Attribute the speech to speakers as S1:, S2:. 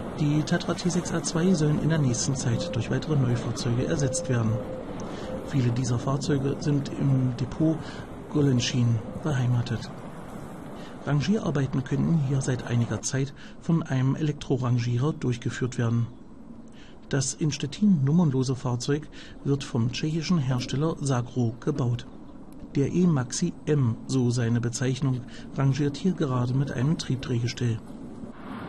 S1: Die Tatra T6A2 sollen in der nächsten Zeit durch weitere Neufahrzeuge ersetzt werden. Viele dieser Fahrzeuge sind im Depot Göllenschien beheimatet. Rangierarbeiten können hier seit einiger Zeit von einem Elektrorangierer durchgeführt werden. Das in Stettin nummernlose Fahrzeug wird vom tschechischen Hersteller Sagro gebaut. Der E-Maxi M, so seine Bezeichnung, rangiert hier gerade mit einem Triebdrehgestell.